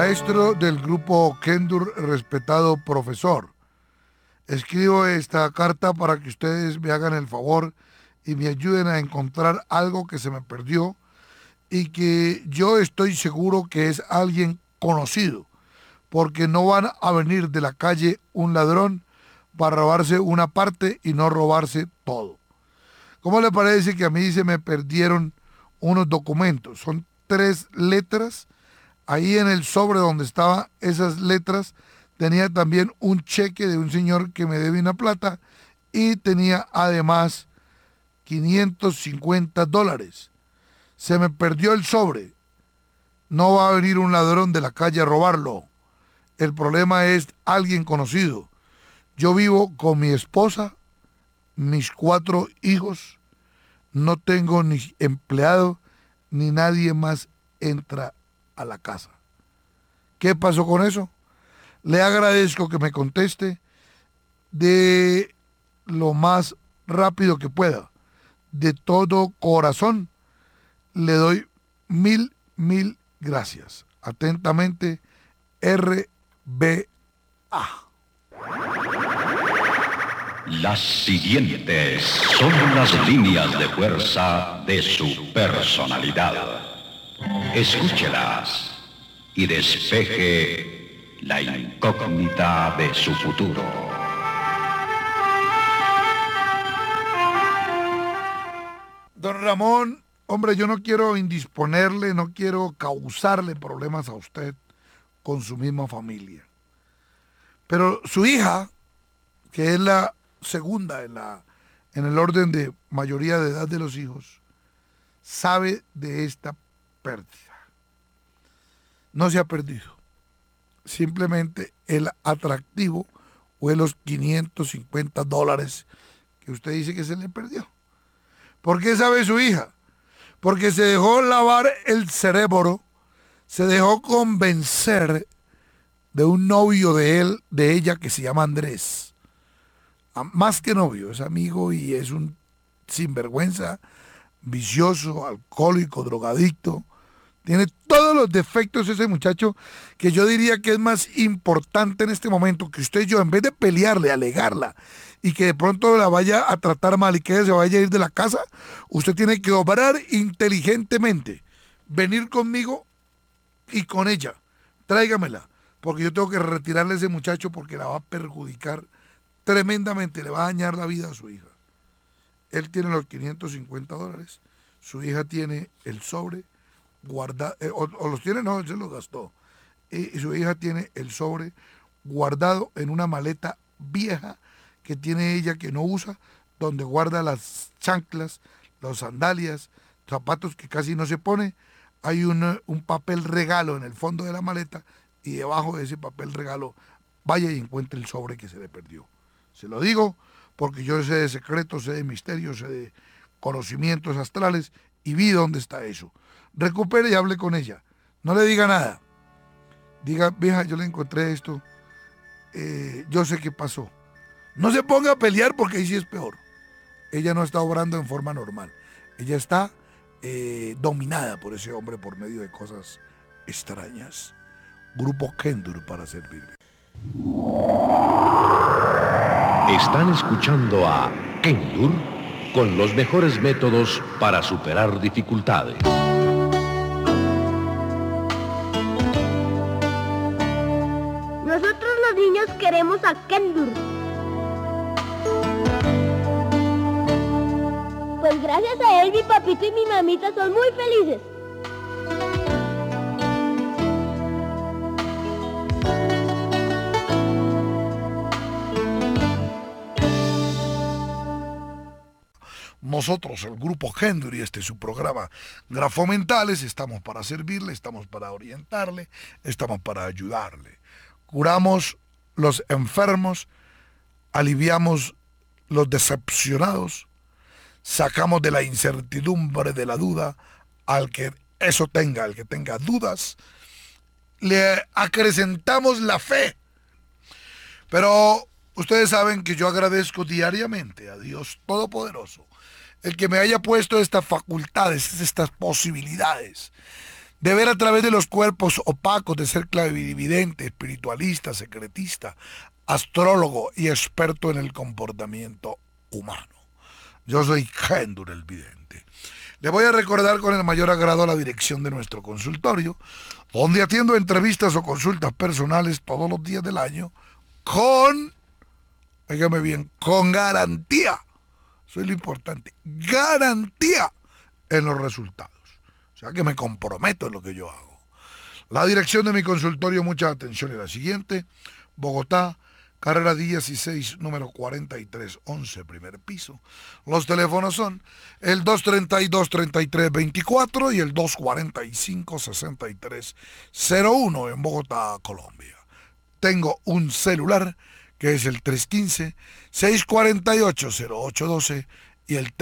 Maestro del grupo Kendur, respetado profesor. Escribo esta carta para que ustedes me hagan el favor y me ayuden a encontrar algo que se me perdió y que yo estoy seguro que es alguien conocido, porque no van a venir de la calle un ladrón para robarse una parte y no robarse todo. ¿Cómo le parece que a mí se me perdieron unos documentos? Son 3 letras. Ahí en el sobre donde estaban esas letras tenía también un cheque de un señor que me debe una plata y tenía además $550. Se me perdió el sobre. No va a venir un ladrón de la calle a robarlo. El problema es alguien conocido. Yo vivo con mi esposa, mis 4 hijos, no tengo ni empleado, ni nadie más entra a la casa. ¿Qué pasó con eso? Le agradezco que me conteste de lo más rápido que pueda. De todo corazón, le doy mil gracias. Atentamente, RBA. Las siguientes son las líneas de fuerza de su personalidad. Escúchelas y despeje la incógnita de su futuro. Don Ramón, hombre, yo no quiero indisponerle, no quiero causarle problemas a usted con su misma familia. Pero su hija, que es la segunda en el orden de mayoría de edad de los hijos, sabe de esta pérdida. No se ha perdido. Simplemente el atractivo fue los $550 que usted dice que se le perdió. ¿Por qué sabe su hija? Porque se dejó lavar el cerebro, se dejó convencer de un novio de ella que se llama Andrés. Más que novio, es amigo y es un sinvergüenza, vicioso, alcohólico, drogadicto. Tiene todos los defectos ese muchacho, que yo diría que es más importante en este momento que usted y yo, en vez de pelearle, alegarla y que de pronto la vaya a tratar mal y que ella se vaya a ir de la casa, usted tiene que obrar inteligentemente, venir conmigo y con ella, tráigamela, porque yo tengo que retirarle a ese muchacho porque la va a perjudicar tremendamente, le va a dañar la vida a su hija. Él tiene los $550, su hija tiene el sobre guardado, o los tiene, no, él se los gastó, y su hija tiene el sobre guardado en una maleta vieja que tiene ella que no usa, donde guarda las chanclas, las sandalias, zapatos que casi no se pone. Hay un papel regalo en el fondo de la maleta y debajo de ese papel regalo vaya y encuentre el sobre que se le perdió. Se lo digo porque yo sé de secretos, sé de misterios, sé de conocimientos astrales y vi dónde está eso. Recupere y hable con ella. No le diga nada. Diga, vieja, yo le encontré esto. Yo sé qué pasó. No se ponga a pelear porque ahí sí es peor. Ella no está obrando en forma normal. Ella está dominada por ese hombre por medio de cosas extrañas. Grupo Kendur para servirle. Están escuchando a Kendur con los mejores métodos para superar dificultades. Nosotros los niños queremos a Kendur. Pues gracias a él mi papito y mi mamita son muy felices. Nosotros, el grupo Kendur, y este es su programa Grafomentales, estamos para servirle, estamos para orientarle, estamos para ayudarle. Curamos los enfermos, aliviamos los decepcionados, sacamos de la incertidumbre, de la duda, al que eso tenga, al que tenga dudas, le acrecentamos la fe. Pero ustedes saben que yo agradezco diariamente a Dios Todopoderoso el que me haya puesto estas facultades, estas posibilidades de ver a través de los cuerpos opacos, de ser clarividente, espiritualista, secretista, astrólogo y experto en el comportamiento humano. Yo soy Kendur el Vidente. Le voy a recordar con el mayor agrado la dirección de nuestro consultorio, donde atiendo entrevistas o consultas personales todos los días del año con, óigame bien, con garantía. Eso es lo importante, garantía en los resultados. O sea que me comprometo en lo que yo hago. La dirección de mi consultorio, mucha atención, es la siguiente: Bogotá, carrera 16, número 4311, primer piso. Los teléfonos son el 232-3324 y el 245-6301 en Bogotá, Colombia. Tengo un celular que es el 315-648-0812 y el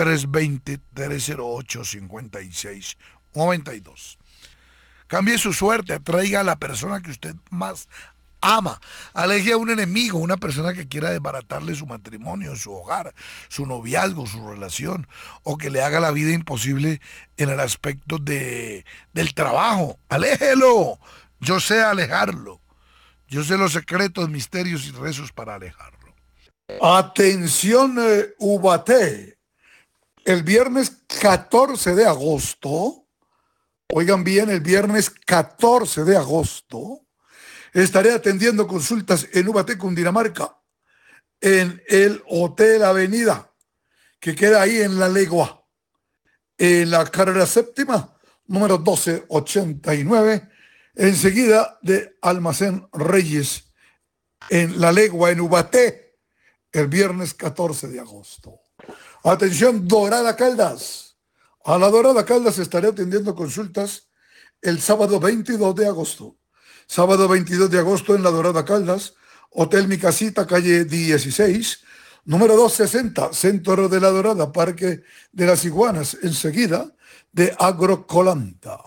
320-308-5692. Cambie su suerte, atraiga a la persona que usted más ama, aleje a un enemigo, una persona que quiera desbaratarle su matrimonio, su hogar, su noviazgo, su relación, o que le haga la vida imposible en el aspecto del trabajo. Aléjelo. Yo sé alejarlo. Yo sé los secretos, misterios y rezos para alejarlo. Atención, Ubaté. El viernes 14 de agosto, oigan bien, el viernes 14 de agosto, estaré atendiendo consultas en Ubaté, Cundinamarca, en el Hotel Avenida, que queda ahí en La Legua, en la carrera séptima, número 1289, enseguida de Almacén Reyes, en La Legua, en Ubaté, el viernes 14 de agosto. Atención, Dorada Caldas. A la Dorada Caldas estaré atendiendo consultas el sábado 22 de agosto. Sábado 22 de agosto en la Dorada Caldas, Hotel Mi Casita, calle 16, número 260, Centro de la Dorada, Parque de las Iguanas, enseguida de Agrocolanta.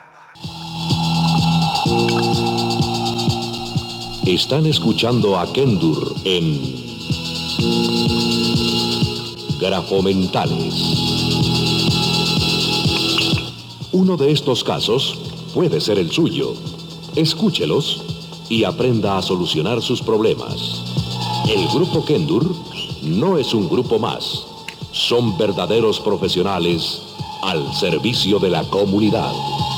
Están escuchando a Kendur en Grafomentales. Uno de estos casos puede ser el suyo. Escúchelos y aprenda a solucionar sus problemas. El Grupo Kendur no es un grupo más. Son verdaderos profesionales al servicio de la comunidad.